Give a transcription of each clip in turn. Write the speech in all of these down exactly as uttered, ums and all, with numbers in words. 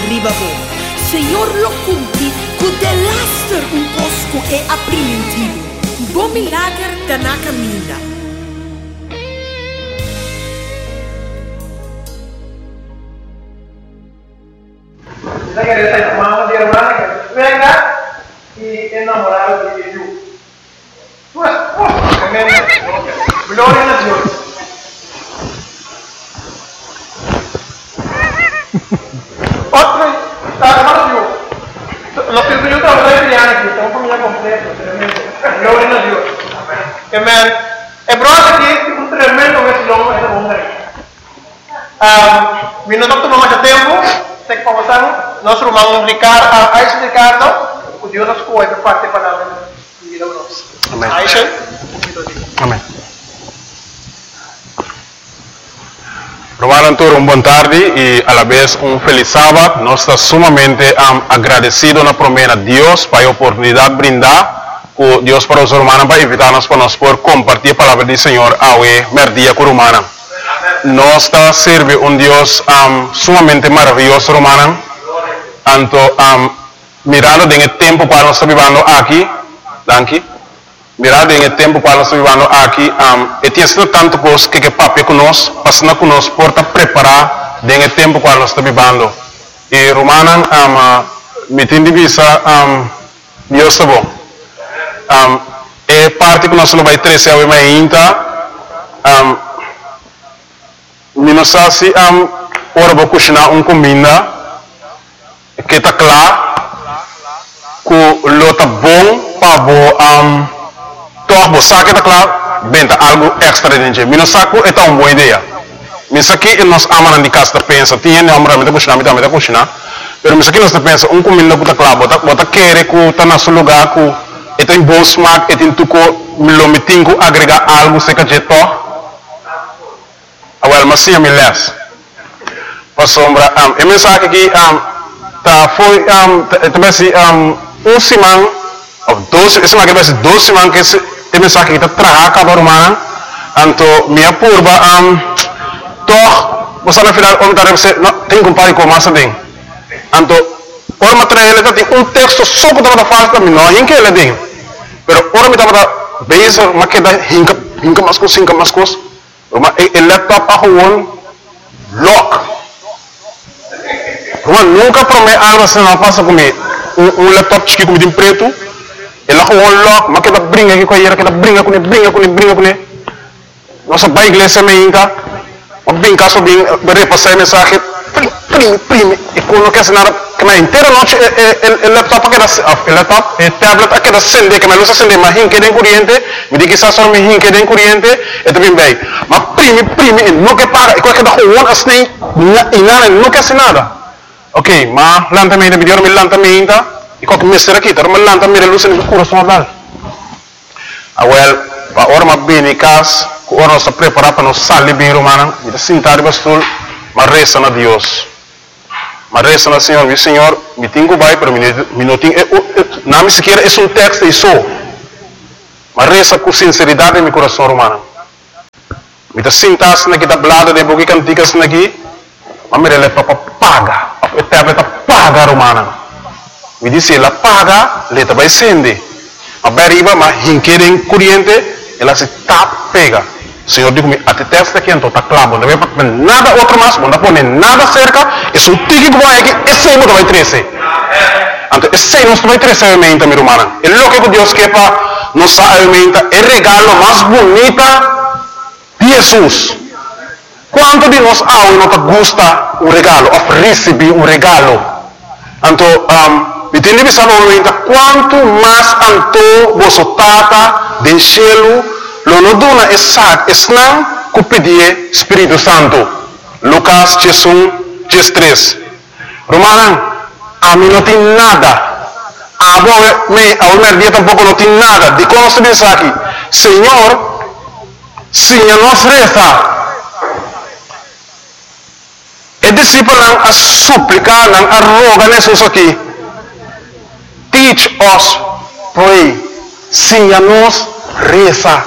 arriba vos. Senhor lo cumpri, cu de laster un posco e aprimentivo. Bom milagre da na caminha. Kita quer sair mama de irmã, venga e enamorado de Deus. Pues, pues, amém. Glória a Deus. Outro, tá, Marcio. Los que yo trabajo en aquí, estamos familia completa, tremendo. Gloria a Dios. Amén. El problema aquí es un tremendo vecino de esta mujer. Mi no tomó mucho tiempo, se pasaron, nuestro hermano Ricardo, Aisha Ricardo, Dios nos cuida de parte de palabra de vida. Amén. Aisha, Amén. Romaran Tour, un buen tarde y a la vez un feliz sábado. Nos está sumamente um, agradecido na promesa Dios para a oportunidade brindar o Dios para os romanos para invitar-nos para nós por compartilhar a palavra do Senhor ao merdia com romana. Nós está serve um Deus um, sumamente maravilhoso romana. Tanto um, mirando em tempo para nós estar vivendo aqui, danke. Mirado em tempo para nós vivendo aqui, um, e tem sido tanto coisa que que papi conosco, passando conosco por preparar em tempo para nós vivendo. E Romana, um, me tem divisa, um, Deus é bom. Um, e parte que nós não vai trazer ao ainda, um, me não sabe se um, ora vou cozinhar uma comida que está claro, que lo está bom para um toch bo saque tá claro, benta algo extra dentro. Mino saco é uma boa ideia. Mas aqui nós amamos de casa pensa, tinha não amamos de cozinhar, de de cozinhar. Pero mas aqui nós pensa um comida que tá claro, bota bota querer que tá na seu lugar que é tem bom smack, é tem tuco lo metingo agregar algo seca de to. Awal masih milas. Pas sombra am, e mensagem aqui am tá foi am também se am um simão of doze, esse é mais doze simão que tem mensagem que está traga cada romana, anto minha purba am toch você na final onde deve ser não tem compare com massa bem, anto por material ele tem um texto só para dar fácil também não em que ele tem, pero ora me dá base mas que dá hinca hinca mais coisa hinca mais coisa, mas ele laptop a gewoon lock, mas nunca promete algo assim não passa comigo, um laptop chique como de preto ele gewoon lock, mas que dá brinca aqui com a que dá brinca com ele, brinca com ele, brinca com ele. Nossa pai igreja me inca, mas bem caso bem repassar a mensagem, prime, prime, e quando quer nada, que na inteira noite o laptop aqui da, o laptop, o tablet aqui da acende, que me luz acende, mas hinque de corrente, me diz que está só me hinque de corrente, e também bem, mas prime, prime, e não que paga, e quando que dá gewoon assim, e nada, não quer nada. Ok, mas lentamente, me deu me lentamente. E qualquer mestre aqui, tá? Mas lá também a luz é no coração dela. Ah, well, a hora mais bem em casa, a hora nós preparar para nós sair bem romana, e de sentar no bastul, mas resta na Deus, mas resta na Senhor, meu Senhor, me tenho que vai para mim, me não tenho, não me sequer é um texto isso, mas resta com sinceridade em meu coração romana. Me de sentar se naquela blada de boca cantigas naqui, mas me releva para paga, a tablet paga romana. Me disse, ela paga, ela vai acender. A beriba, mas hinquerem corrente, ela se tap pega. O Senhor diz-me, até testa aqui, então está claro, não vai pôr nada outro mais, não pôr nada cerca, é um tique que vai aqui, esse aí não vai trazer. Então, esse aí não vai trazer a alimenta, minha irmã. É o que Deus quer para nos alimenta, é o regalo mais bonito de Jesus. Quanto de nós há e não gosta o regalo, ou receber um regalo? Então, um, e tem que saber quanto mais anto você tata de cielo, lo no dona exato, esnam que pedir Espírito Santo. Lucas dez três. Romana, a mim não tem nada. A me, a uma dia tampouco não tem nada. De como se diz aqui, Senhor, Senhor nos reza. E discípulos a suplicar, a rogar Jesus aqui. Teach us, pray. Enseña-nos, reza.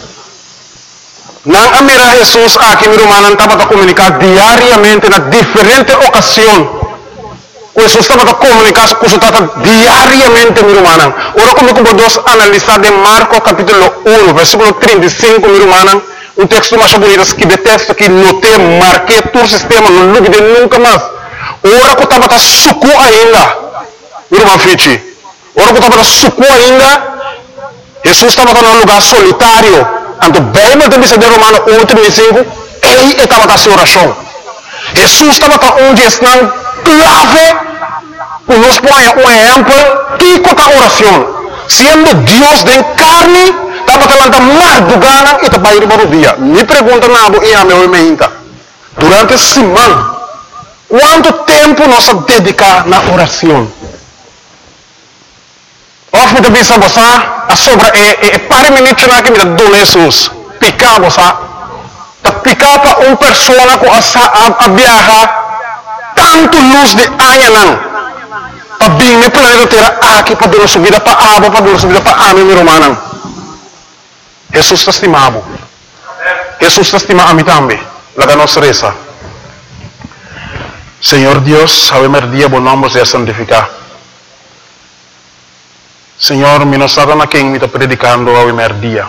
Nang amira Jesus aqui, meu irmão, estava a comunicar diariamente na diferente ocasião. Jesus estava a comunicar com o diariamente, meu irmão. Ora, como que podemos analisar de Marcos capítulo um, versículo trinta e cinco, meu irmão, um texto mais bonito, que de texto que notei, marquei todo o sistema, não lube de nunca mais. Ora, que estava a suco ainda, meu irmão Fichi. Ora, que estava a suco ainda, Jesus estava num lugar solitário. Então, bem, mas também se de Romano um, trinta e cinco, ele estava a sua oração. Jesus estava onde está clave. Nos põe um exemplo tico da oração. Sendo Deus de carne, estava falando mais do gana e estava indo para o dia. Me pergunta nada e a meu irmão. Durante a semana, quanto tempo nós dedicamos na oração? Of me bisa você, a sobra é para minutos na que me dá Jesus. Picar você, tá picar para uma pessoa com a viajar tanto luz de anha para bem o planeta terra aqui para dar subida para a água, para dar subida para a meu irmão. Jesus está estimado. Jesus está estimado a mim também. La nossa reza. Senhor Deus, ao meu dia, bom nome seja santificado. Senhor, me não sabe na quem me está predicando ao meu dia.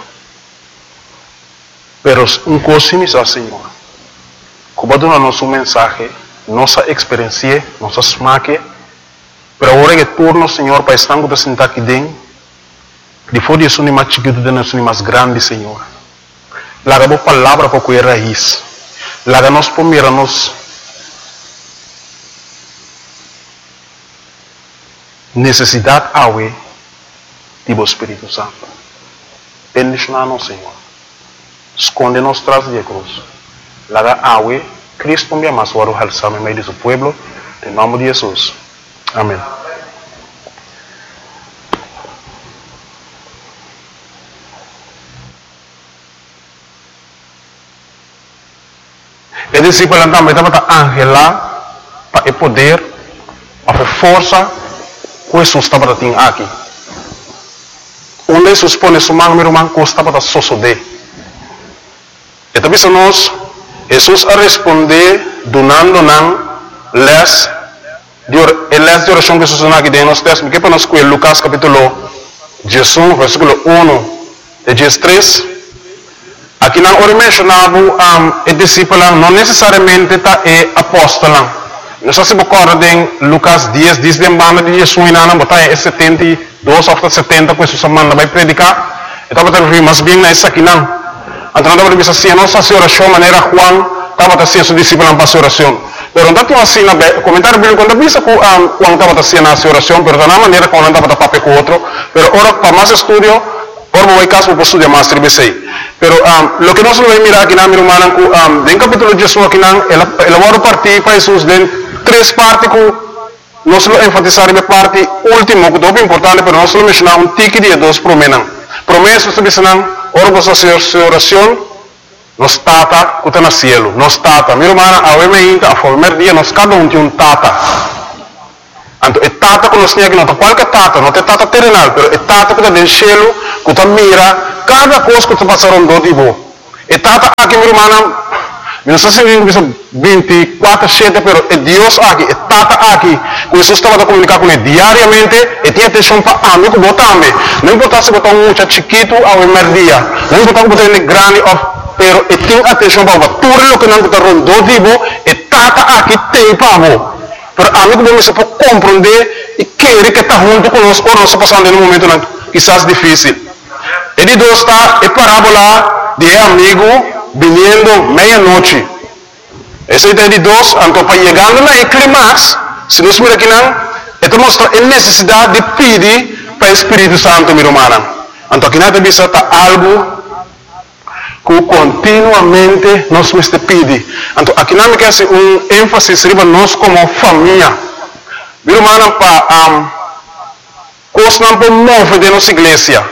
Pero um coisa me diz, Senhor, como dá nosso mensagem, nossa experiência, nossa smaque, pero agora que turno, Senhor, para estar com sentar aqui dentro, depois de isso, mais chiquito, de nós, mais grande, Senhor. Laga a palavra para que é raiz. Laga nós primeiro, nós necessidade awe do Espírito Santo. Bendicionar-nos, Senhor. Esconde-nos tras de cruz. Laga awe, Cristo me ama, suaro halsame meio de seu pueblo, em nome de Jesus. Amém. E discípulo também estava angela para o poder, a força que Jesus estava tendo aqui. Onde Jesus põe sua mão, meu irmão, que estava a sosodé. E também nós, Jesus a responder, donando-nos les les de oração que Jesus aqui dentro nos textos, que para nós com Lucas capítulo dezoito, versículo um e dezesseis. Aqui não ora mencionava um, o discípulo não necessariamente tá é apóstolo. Nós se recorda em Lucas dez, diz de banda de Jesus e não botar é setenta e dois ou setenta que Jesus manda vai predicar. Então vai ter mais bem nessa aqui não. Então não vai dizer assim, nossa oração maneira Juan estava fazendo seu discípulo para a oração. Pero não tinha assim na comentário bíblico quando visa que Juan estava fazendo a oração, pero de uma maneira que não estava papel com outro. Pero ora para mais estudo, ora vou caso para estudar mais tribe sei. Pero um, lo que nós vamos mirar aqui na minha irmã, um, em capítulo de Jesus aqui na, ela ela vai partir para Jesus em três partes que nós vamos enfatizar na parte última, que é importante, pero nós vamos mencionar um tique de dois promessas. Promessas que dizem, ora você fazer oração, nós tata que está no cielo, nós tata. Minha irmã, a ouvir a primeiro dia nós cada um tem um tata. Então, é tata que nós temos aqui, não é qualquer tata, não é tata terrenal, mas é tata que está no cielo, que está mira cada coisa que está passando do tipo. É tata aqui, minha irmã, não sei se é vinte e quatro sete, mas é Deus aqui, é tata aqui, que Jesus estava a comunicar com ele diariamente, e tinha atenção para a amigo também. Não importa se botar um muito chiquito ao primeiro dia, não importa se botar ele grande, pero e tem atenção para tudo o que não está rondando tipo, e tata aqui tem para você. Pero amigo bom, você pode compreender e querer que está junto conosco, ou nós passando em um momento não, quizás difícil. E de dois está a parábola de amigo vindo meia-noite. Esse é de dois, então para chegando na clímax, se nós miramos aqui não, então mostra a necessidade de pedir para o Espírito Santo, minha irmã. Então aqui não tem está algo que continuamente nós nos pedimos. Então, aqui não quer ser um ênfase sobre nós como família. Meu irmão, para um, coisas não podemos mover de nossa igreja.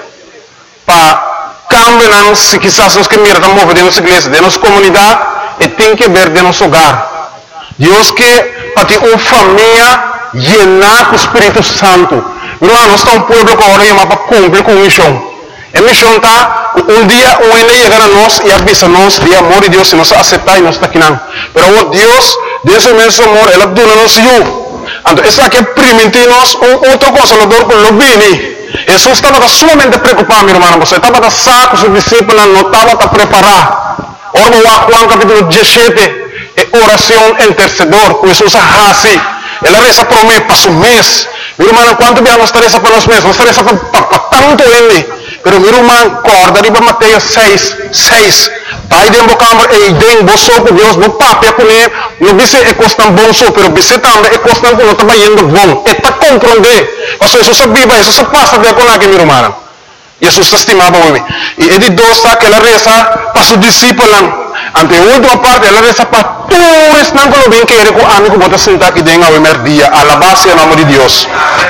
Para cambiar, se quizás nós queremos mover de nossa igreja, de nossa comunidade, e tem que ver de nosso hogar. Deus quer para ter uma família llena com o Espírito Santo. Meu irmão, nós estamos um povo que agora chama para cumprir com a missão. A missão está, um dia um ele chegar a nós e avisa-nos de amor de Deus, se nós aceitar e nós está aqui não. Mas Deus, Deus é mesmo amor, Ele dá-nos eu. Então, essa aqui é primitivos, um outro consolador com o Bini. Jesus estava sumamente preocupado, meu irmão. Você estava a saco, os discípulos não estavam a preparar. Ora, Juan capítulo dezessete, é oração intercedor. Jesus assim, ela reza por mim, para o mês. Meu irmão, quanto bem nós reza para os meses? Nós reza para tanto ele. Pero meu irmão, corda, riba Mateus seis, seis. Pai de embocamar, e de emboço com Deus, no papel com ele, não disse é costam bom só, pero disse também é costam com não está indo bom. É para compreender. Mas Jesus sabia, Jesus passa de com aqui, meu irmão. Jesus estimava o homem. E ele dosta que ela reza para os discípulos. Ante a última parte, ela reza para todos não que bem que ele com amigo bota sentar aqui dentro ao primeiro dia. Alabasse o nome de Deus.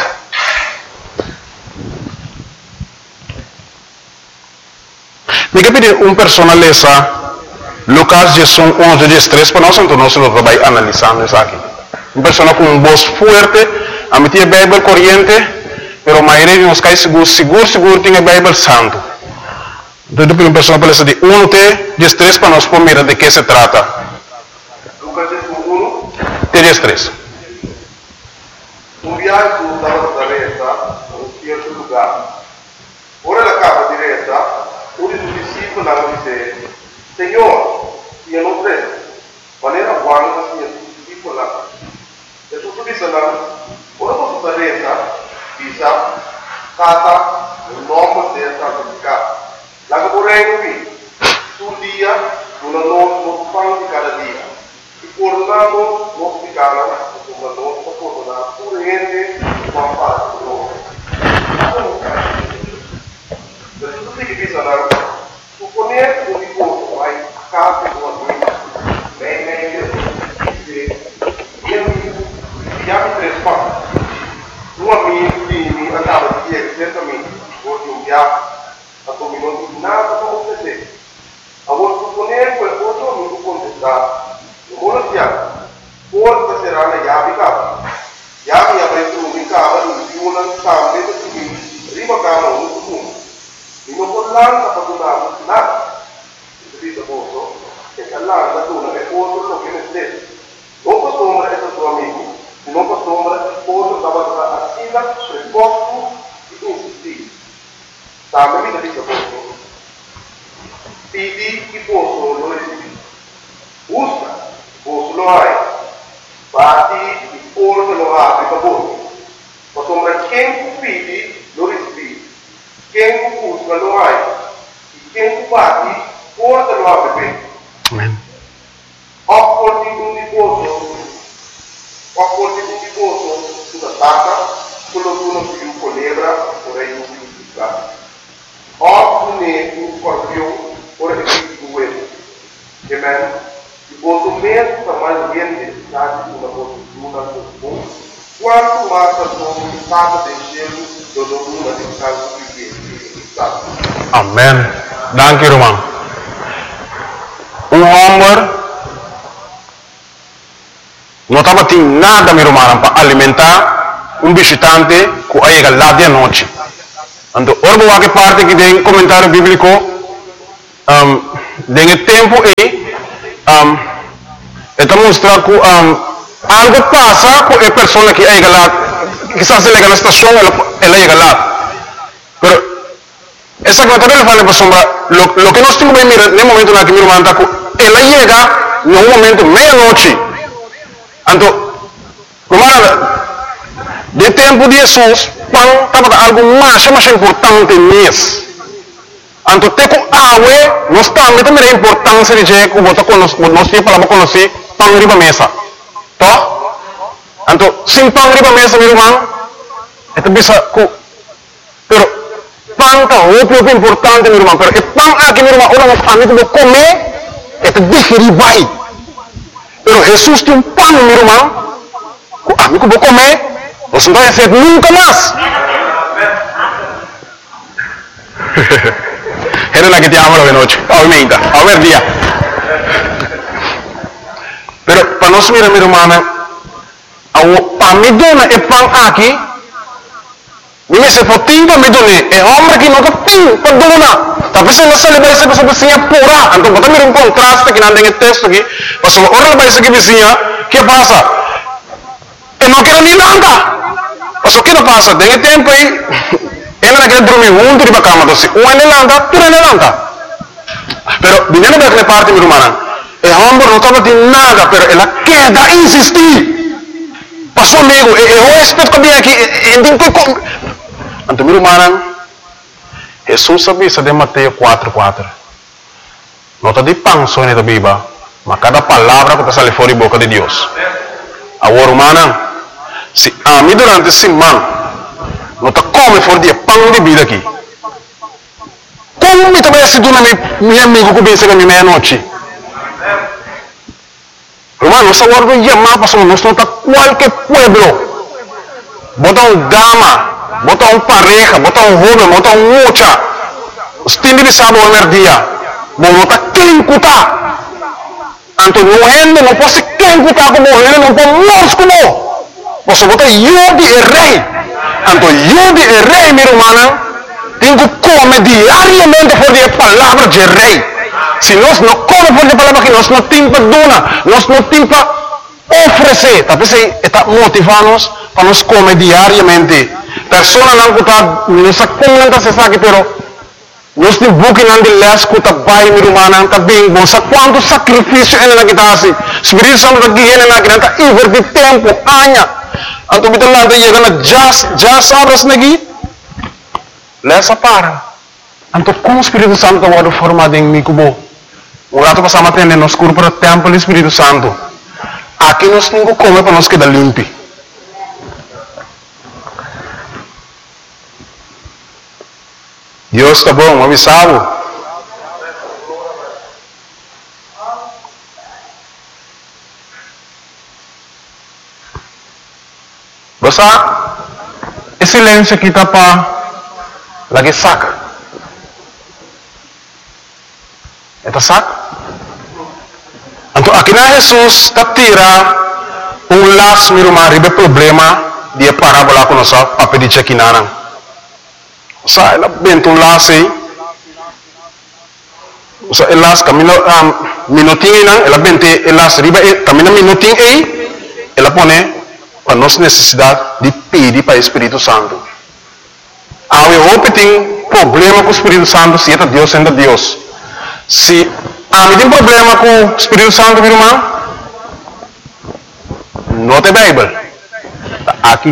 Me pedir uma pessoa lesa Lucas dezesseis, onze, dezesseis para nós, então nós vamos analisando isso aqui. Uma pessoa com uma voz forte, a meter a Bíblia corrente, pero a maioria de nós cai seguro, seguro, seguro, tem a Bíblia santo. Então, uma pessoa para lesa de onze, dezesseis para nós por mirar de que se trata. Lucas um, dezesseis. Um viaggio dalla Nazareta a un certo lugar. Ora la capa diretta, uno dei discepoli disse: Signore, io non credo, ma era buono da signore discepoli. E su disse là, ora posso diretta, dice, cata, un uomo dentro al mercato. La caporei qui, sul dia, una notte non fanno di cada dia. E coronando, non si cala, una notte, coronando, pure niente, ma fare con loro. Per tutti che bisogna, supponere un riposo, vai a casa con la guida, beh, meglio, che abbiamo tre spazi. Un amico, quindi, andava di ieri, certamente, oggi un viaggio, a come non di nada come presente. A voi supponere quel posto non può contestare. Non vuole piano. Forse sarà la chiave cava. Chiave avrete un ricavo, un più una scambio, e prima cava un comune. E non può l'anno per donare nada. Capito posto? Che l'anno dona è posto lo che ne stesso. Non posso ombra essere tuo amico, non posso ombra posto stava a sila, sul posto e insistire. Sabe, mi dice posto. Pidi che posto lo recibi. Usa, posto lo hai. Bati e forse lo apri per voi. Ma sembra che pidi lo recibi. Che usa lo hai. E che bati forse lo apri per. Amen. Opporti un riposo. Opporti un riposo sulla tacca, quello che uno più colebra, vorrei un più piccato. Oppure un scorpione, ora che più due. Amen. Il posto meno sta mai niente, stati una fortuna con voi. Quanto mais sono stato del cielo, dove una di caso più che Amen. Dank je, Roman. Um homem não estava tendo nada, meu irmão, para alimentar um visitante que chega lá de noite. Então, orbo que parte que tem comentário bíblico, um, tem tempo e um, está mostrando que um, algo passa com a pessoa que chega lá, quizás ele chega na estação, ela, ela chega lá. Mas essa comentário ele fala para sombra, lo, lo que nós temos que mirar no momento na que meu irmão está, ela chega no momento meia-noite. Então, de tempo de Jesus, quando estava algo mais, mais importante mesmo. Então, ter com água, nós também temos a importância de dizer que nós temos que falar com nós, pão riba mesa. Tá? Então, sem pão riba mesa, meu irmão, é tudo isso. Pero, pão é muito importante, meu irmão. Pero, o pão aqui, meu irmão, olha, a mim que comer, é tudo digerir vai. Pero Jesus tem um pão, meu irmão. A mim que vou comer, você não vai ser nunca mais. Era la que te amo la noche, obviamente, a ver día. Pero para nós mirar, meu irmão, para mim dona é pão aqui. Mimi se potinho me dona, é homem que nunca tem para dona. Tapi se nós ele vai ser pessoa vizinha pura. Então, quando mirar um contraste que não tem texto aqui, mas se ora vai ser que vizinha, que passa? É não quero nem nada. Mas o que não passa? Tem tempo aí, ele não quer dormir junto de cama, doce. Um ele lanta, tu ele lanta. Pero, dinheiro daquela parte, meu irmão, é homem não estava de nada, pero ela quer dar insistir. Passou amigo, eu respeito que vem aqui, então, meu irmão, Jesus sabia de Mateus quatro, quatro. Não está de pão só na Bíblia, mas cada palavra que está saindo fora da boca de Deus. Agora, irmão, se a mim durante esse semana, não está comendo fora de pão de vida aqui. Como me também se dona meu amigo que pensa que é meia-noite? Irmão, nós agora vamos chamar para nós não está qualquer pueblo. Bota um dama, bota um pareja, bota um jovem, bota um mocha. Os tindos de sábado ao dia. Bom, não está quem cutar. Então, não é, não pode ser quem cutar como ele, não pode nós como. Você bota eu de rei. Então, eu de rei, meu irmão, tenho que comer diariamente por a palavra de rei. Se nós não comemos por a palavra que nós não temos para donar, nós não temos para oferecer. Talvez está motivando-nos para nós comer diariamente. Pessoas não está, não se comenta se sabe, pero nós temos buque não de les que está bem, meu irmão, está bem bom. Sabe quanto sacrifício ele não está assim? Espírito Santo está aqui, ele não está invertir tempo, anos. Então, kita lá chegando já, já sabes aqui, lessa para. Então, como o Espírito Santo está formado em mim, como o rato passamos a aprender nos cursos para o templo do Espírito Santo. Aqui nós temos que comer para nós quedar limpo. Deus está bom, avisado. Você, esse silêncio aqui está para lagi saca. Está saca? Então, aqui na Jesus está tira um laço, meu irmão, ribe problema de parábola com nossa papel de chequinana. Você, ela benta um laço aí. Você, o laço camina um minutinho, ela benta o laço ribe, camina um minutinho aí, ela põe para nossa necessidade de pedir para o Espírito Santo. Há um tem problema com o Espírito Santo, se é Deus, sendo Deus. Se há tem problema com o Espírito Santo, meu irmão, não tem Bíblia. Está aqui.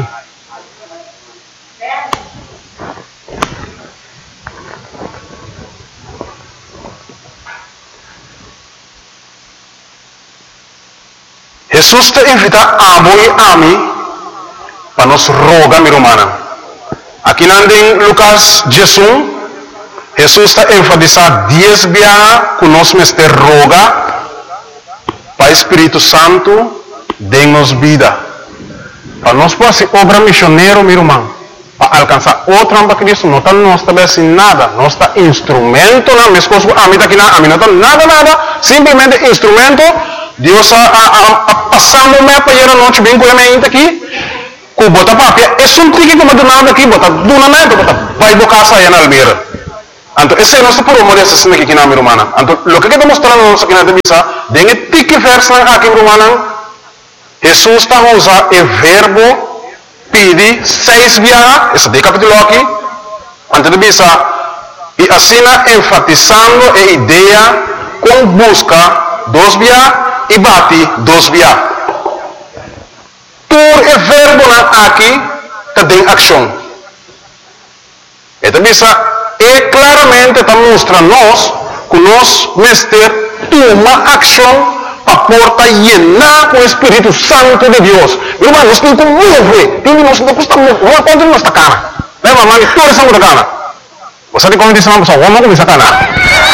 Jesus te invita a voi ami para nos rogar, meu irmão. Aqui em Lucas dezesseis, Jesus está enfatizando dez viagens que nós mestre roga para o Espírito Santo dê-nos vida. Para nós fazer obra missionária, meu irmão, para alcançar outra para Cristo, não está nós também nada, não está instrumento, não, minhas coisas, a mim está aqui, a mim não está nada, nada, simplesmente instrumento. Deus a, a, a passando me para ir a noite bem com a minha aqui, com bota papel, é só um tique que eu nada aqui, bota donamento, bota vai bocar sair na almeira. Então esse é nosso problema dessa cena aqui na minha irmã. Então o que estamos mostrando nós aqui na divisa, dengue tique verso aqui minha irmã, Jesus está usando o verbo pedir seis viagens, esse de capítulo aqui, antes de divisa, e assim enfatizando a ideia com busca dos viagens e bate dos viagens. Por o verbo aqui tem ação. Então, é claramente está mostrando nós que nós mestre toma ação para porta llenar com o Espírito Santo de Deus. Irmão, nós temos que mover. Nós não custa mover. Quando nós está cara? Leva a mão e toda essa muda cara. Você tem como dizer uma pessoa, vamos começar a cara.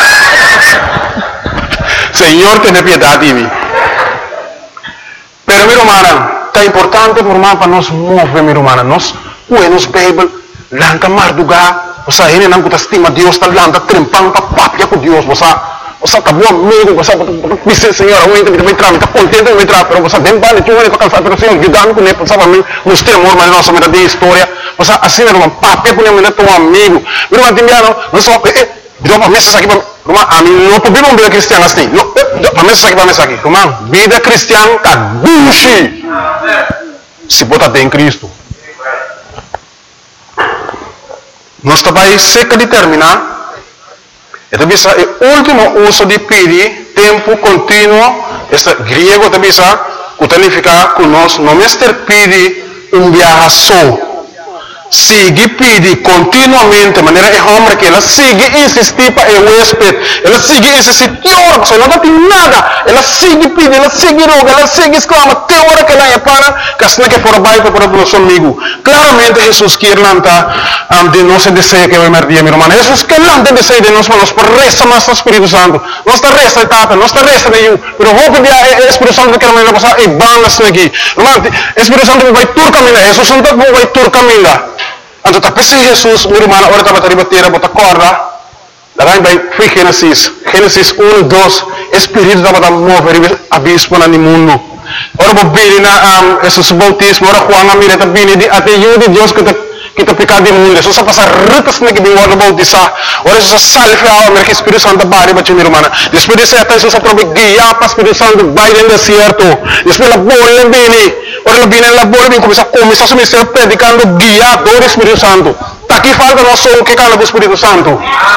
Senhor, tenha piedade de mim. Pero, meu irmão, está importante para nós mover, meu irmão. Nós, nos Bíblia, lanta mardugar. Você ainda não está estima Deus, está lanta trempando para papia com Deus. Você, você acabou amigo, você disse, Senhor, eu ainda me entrar, está contente de me entrar, pero você vem para tu para cansar, pero Senhor, ajudando com ele, pensava mim, nos temor, mas nossa vida de história. Você assim, meu irmão, papia com ele, teu amigo. Meu irmão, Timiano, não só, eh, deu uma mesa aqui para Irmão, a mim não podemos vida cristiana assim. Para mim, isso aqui, para mim, isso aqui. Irmão, vida cristiana está duche. se botar em Cristo. Nós também seca de terminar. Então, o último uso de pedir, tempo contínuo, este grego também significa que nós não é pedir um viaje só. Sigue pedir continuamente, de maneira que homem que ela sigue insistir para o huésped, ela sigue insistir, teor, se não tem nada, ela sigue pedir, ela sigue roga, ela sigue exclama, teor que ela é para, que assim que for baixo para o nosso amigo. Claramente Jesus quer lançar um, de nosso desejo que vai merdir, meu irmão. Jesus quer lançar desejo de nós, mas por resta mais do Espírito Santo. Não está resta etapa, não está resta nenhum, mas vou pedir ao Espírito Santo que ela vai passar e bandas aqui. Irmão, o Espírito Santo vai tur caminhar, Jesus Santo vai tur caminhar. Então, tapi si Jesus, meu irmão, agora estava a bater, bota corda. Daí vai, foi Gênesis. Gênesis um, dois, Espírito estava a mover abismo no mundo. Ora, vou vir na Jesus bautismo, ora, Juan a mira, também, até eu de Deus que kita pecado do mundo. Jesus passa ritas na que vem o bautizar. Ora, Jesus salve a alma que o Espírito Santo bari, baixo, meu irmão. Depois de até Jesus aprove guiar para o Espírito Santo, vai no deserto. Depois a bola vem. Ora, ela vem na bola, vem começar a começar a ministério predicando, guiado do Espírito Santo. Tá aqui falta nós só o que cala do Espírito Santo.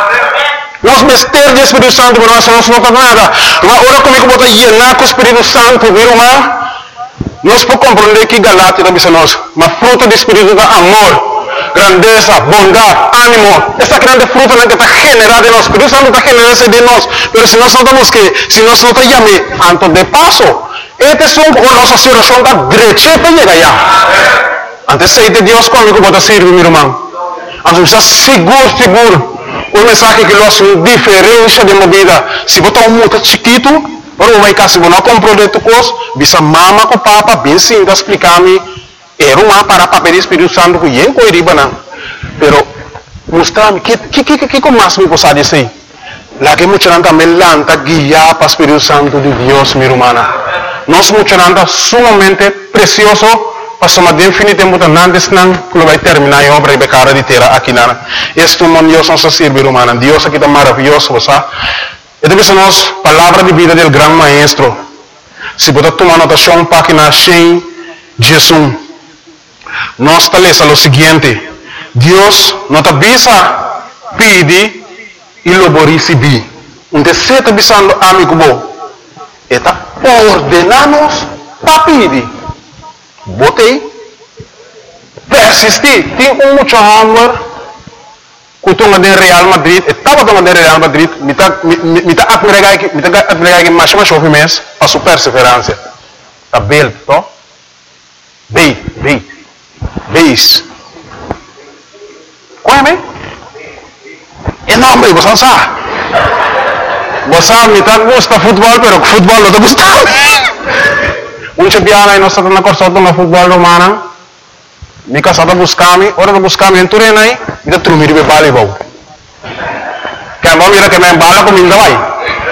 Nós mistérios do Espírito Santo, meu irmão, nós não faz nada. Ora, comigo, bota llenar com o Espírito Santo, meu irmão. Nós podemos compreender que Galatia também é nós. Mas fruto do Espírito é amor, grandeza, bondade, ânimo. Essa grande fruta que está generada em nós. O Espírito Santo está generando de nós. Mas se nós não estamos que, se nós não estamos antes de passo, esta é uma nossa situação da direita para chegar lá. Antes de Deus comigo pode servir, meu irmão. Antes está seguro, seguro. O mensagem que nós diferença de uma vida. Se botar um muito chiquito, para vai cá, se você não comprou de tu coisa, bisa mama com papa, bem sim, está explicar-me. Era uma para papel do Espírito Santo que eu não iria não. Pero mostrar-me que que que que como mais me possa dizer. Lá que muita gente me lanta guiar para o Espírito Santo de Deus, minha irmã. Nós muita gente sumamente precioso, para somar definitivamente antes não que vai terminar a obra de cara de terra aqui na. Este é um Deus nosso servir, irmã. Deus aqui está maravilhoso, você. E depois nós palavra de vida do grande maestro. Se você tomar anotação página cem, Jesus. Nós está lendo o seguinte: Deus não te avisa, pede e lo vai receber. Um desejo está avisando amigo bom. Está ordenando para pedir. Botei, persistir. Tem um muito amor. Kutunga de Real Madrid, estava tomando de Real Madrid, me está me está admirando que me está admirando que mais mais chove mês para sua perseverança. Tá bem, to? Bem, bem, beis. Qual é mesmo? É nome, você sabe? Você me está gosta futebol, pero futebol não te gusta. Um champion aí nós estamos na corção do futebol romano. Me casada buscar-me, hora de buscar-me em Turena aí, me dá trumir de bala e vou. Que a mão mira que me embala com minha vai.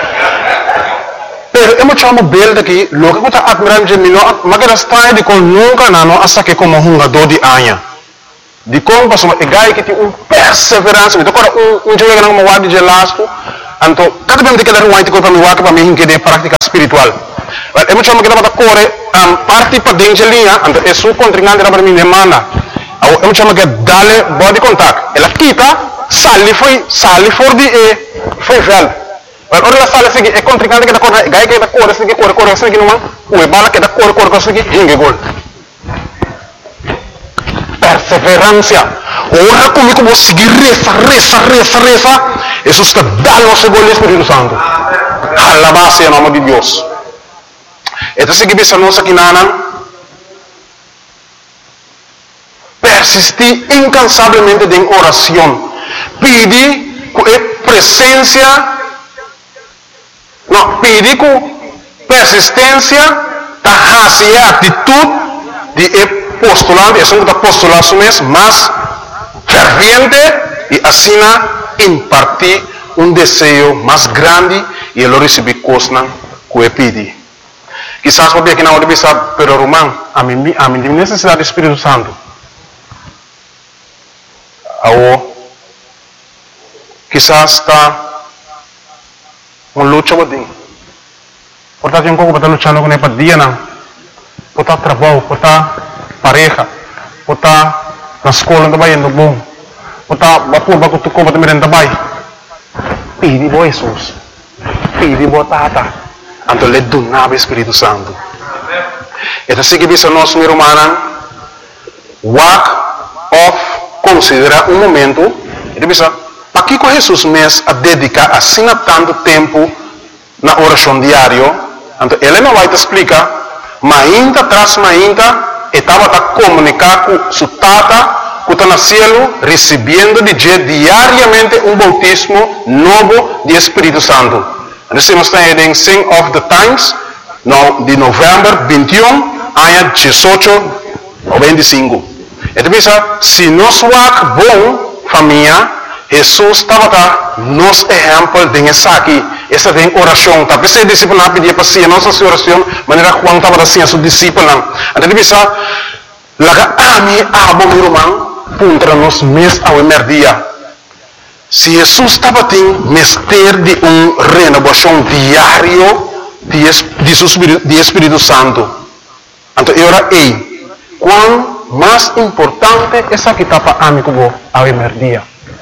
Pero eu me chamo belo daqui, logo que eu estou admirando de mim, mas que está de com nunca não, hasta que como um jogador de anha. De como passou, e gai que tem um perseverança, me toca um um jogo que não me guarda de lasto, então cada vez que eu tenho um para me guardar para mim que de prática espiritual. Eu me chamo que estava corre um, parte para dentro de linha, então é sua contrincante para mim demanda. Eu me chamo que dale body contact. Ela quita, sale foi, sale fora de e foi velho. Mas ora ela sale assim, é contrincante que está corre, gai que está corre, assim que corre, corre assim que não, o bala que está corre, corre assim que hinge gol. Perseverança. Ora comigo vou seguir reza, reza, reza, reza. Isso está dando o seu gol Espírito Santo. Alabado seja o nome de Deus. Então, se que pensa nós aqui na persistir incansavelmente em oração, pedir com presença, não, pedir com persistência, da atitude de postulante, é um postulação mais ferviente e assim impartir um desejo mais grande e ele receber coisas que pedir. Quizás porque aqui na hora de pensar, pero Román, a mim, a mim tem necessidade do Espírito Santo. Ou quizás está uma luta com Deus. Portanto, tem um pouco para estar lutando com ele para dia não. Para estar trabalho, para estar pareja, ou tá na escola também indo bom, ou tá vapor para tu compra também também. Pede bo Jesus, pede bo tata, anto le donava Espírito Santo. Então se que bisa nós meu humano, walk off, considera um momento, ele bisa, para que com Jesus mesmo a dedicar assim tanto tempo na oração diária, então ele não vai te explicar, mas ainda atrás, mas ainda estava a comunicar com sua tata, que está no cielo, recebendo de diariamente um bautismo novo de Espírito Santo. Então, nós estamos em Sing of the Times, no, de novembro vinte e um, ano dezoito ou vinte e cinco. Então, se nós somos bom, família, Jesus estava a nos exemplo de essa aqui, essa tem oração. Está pensando discípulo não pedia para si, nossa oração, maneira Juan estava assim a seu discípulo. Então, bisa, laga ami abo meu irmão, contra nós mes ao emerdia. Se Jesus estava tendo mestre de uma renovação diária de, de, de Espírito Santo. Então, eu era ei, quão mais importante essa que estava amigo ao emerdia.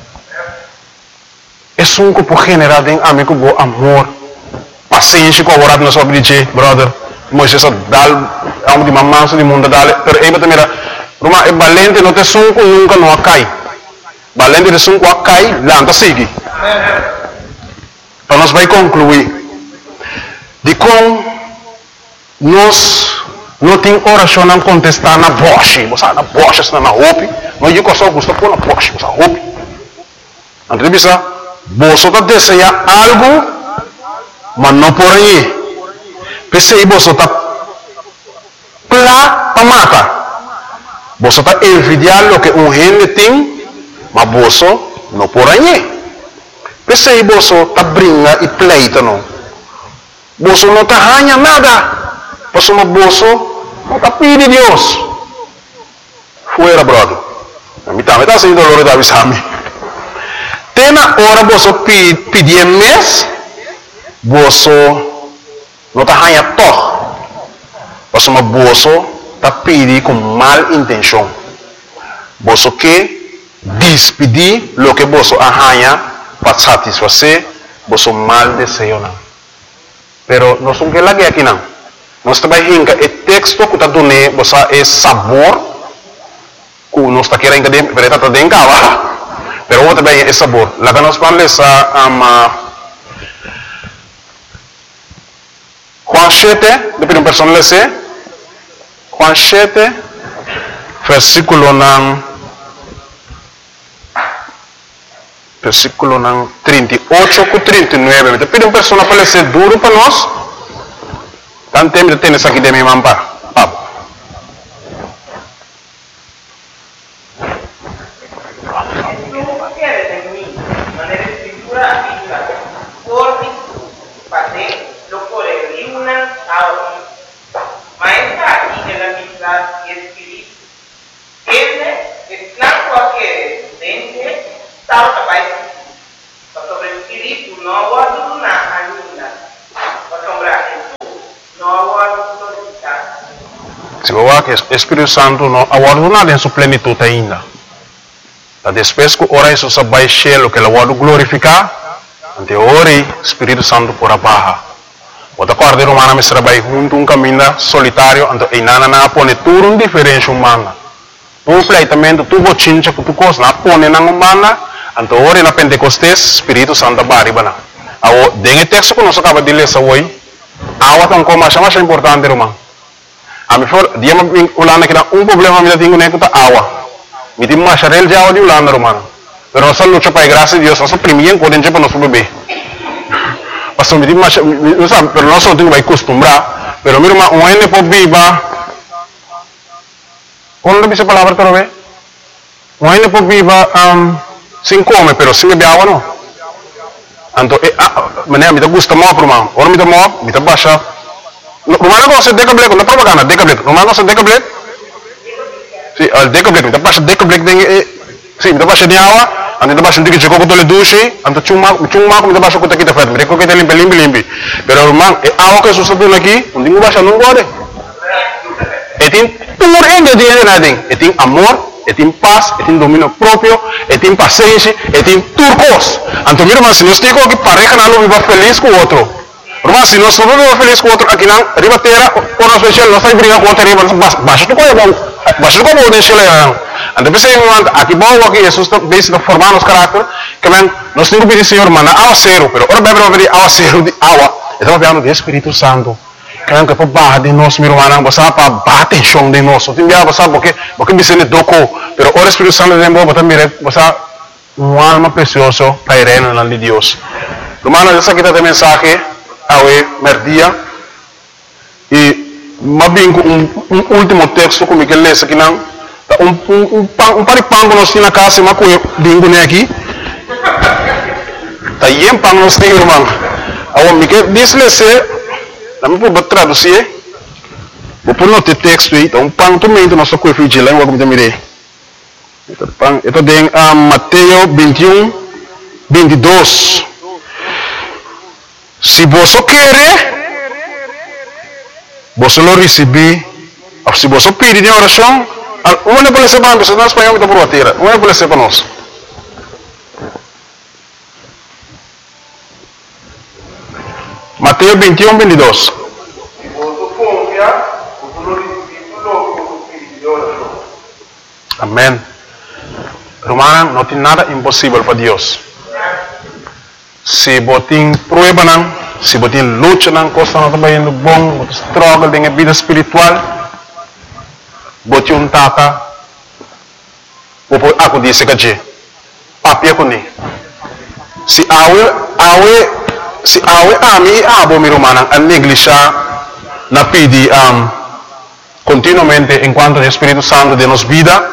É um que por generar em amigo bo amor, paciência com a hora de nós obedecer, brother. Moisés dal, a um de mamãe do mundo dale, pero aí também era, Roma é valente não te sunco nunca não cai, valente de sunco a cai, lanta sigue. Para nós vai concluir, de como nós não tem oração não contestar na voz, você na voz está na roupa, não eu só gosto pôr na voz, você roupa. Então bisa você está desejando algo, mas não por aí. Pensei você está plá para matar. Você está envidiando o que um gente tem, mas você não por aí. Pensei você está brincando e pleita não. Você não está ganhando nada. Você não não está pedindo Deus. Fuera, brother. A mim também está sendo dolor da visame. Tem na hora você pedir mês, você não está ganhando todo. Você está pedindo com mal intenção. Você quer despedir o que você ganha para satisfazer você mal desejo. Pero não são que lá que aqui não. Nós também hinca o texto que está dando você é sabor que nós está querendo que está dentro da pero outro também é sabor. Lá que nós falamos essa Juan sete, depois uma pessoa lê Juan sete, versículo nan versículo nan trinta e oito com trinta e nove. Depois uma pessoa para ler duro para nós. Tanto tempo tem isso aqui de minha mampa. Se você quer que o Espírito Santo não aguarda em sua plenitude ainda. Depois que ora isso se vai cheio que ele vai glorificar, ante ora o Espírito Santo por abaixo. Outra coisa humana me será junto um caminho solitário, ante inana na pone tudo um diferente humana. Tu pleitamento tu bochincha que tu cos na pone na humana, ante ora na Pentecostes Espírito Santo baribana. Ao dengue texto que nós acaba de ler hoje, awa tão como mais mais importante irmão. A mim for dia me ulana que um problema me tenho nem que awa. Me tem mais charel já o de ulana irmão. Pero nós luta para graça de Deus, nós primeiro podemos para nosso bebê. Pastor me tem mais, não sabe, pero nós não temos que acostumbrar. Pero meu irmão, um ene por viva. Quando dice palavra para ver? Um ene por viva, um, sem comer, pero sem beber água não. Então, maneira me dá gosto mal para irmão. Ora me dá mal, me dá baixa. Rumah ko sa deka black, na propaganda deka black. Rumah ko sa deka black. Si, al deka black, kita pas deka black ding eh si, kita pas ni awa, ando kita pas ndiki jiko ko tole dushi, ando chuma chuma ko kita pas ko kita fet, mereka ko kita limpi limpi limpi. Pero rumah eh awa ko susa tu lagi, undi mo ba siya nung gode. Etin tu temor ainda de nada. E tem amor, e tem paz, e tem domínio próprio, e tem paciência, e tem turcos. Então, meu irmão, se nós temos que pareja não viva feliz com o outro. Irmão, se nós não vivemos feliz com o outro, aqui não, riba terra, por nós especial, nós estamos brincando com o outro, riba, baixa tu coisa, baixa tu coisa, deixa ele. Então, pensei, aqui bom, aqui, Jesus está bem formando os caráteres, que nós temos que pedir, Senhor, manda água zero, pero ora bebe pedir água zero de água, estamos falando do Espírito Santo. Que é para barra de nós, meu irmão, você para bater chão de nós. Tem dia você porque porque me sente doco, pero o Espírito Santo de Deus, você mira, você uma alma preciosa para ir na nome de Deus. Irmão, essa aqui tá mensagem ao merdia e mas bem um, um último texto como que lê aqui não um um um, um paripango nós na casa mas com bingo né aqui tá yem pang nós tem irmão ao me que diz lê Nami po traduzir, vou pôr no texto aí, então pang tumento nosso coelho de língua como também. Então pang, itu tem uh, Mateus vinte e um, vinte e dois. Se você quer, você lo receber. Se você pedir em oração, uma pode ser para nós, nós espanhol está por a terra, uma pode ser para nós. Mateus vinte e um, vinte e dois. Amém. Romana, não tem nada impossível para Deus. Se você tem prueba, se você tem luta, coisa não está indo bom, você struggle com a vida espiritual, você um tata, você disse que papia com ele. Se awe, awe, se awe ami abo mi romana, a negligenciar na pedi um, continuamente enquanto o Espírito Santo de nos vida.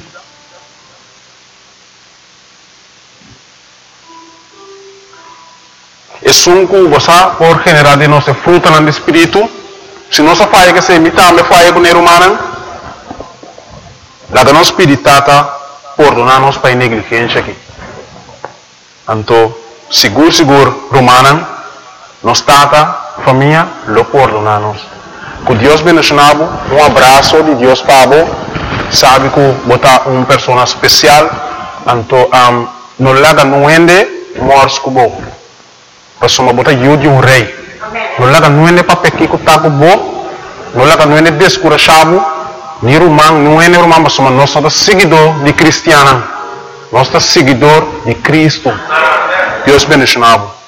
E sunku gosa por generar de nossa fruta no espírito. Se nossa faz que se imita me faz com o humano, lá que nós peditata por donar nos para negligência aqui. Então, seguro seguro romana, nós tata família lo por donar nos. Que Deus bendicionado, um abraço de Deus para sabe que botar uma pessoa especial, então um, não laga não ende morse como Pasuma bota yu de um rei. Não laga não é para pequeno que tá com bo, não laga não é descurachado, nem romano, não é romano, mas nós somos seguidor de cristiano, nós somos seguidor de Cristo. Deus bendicionado.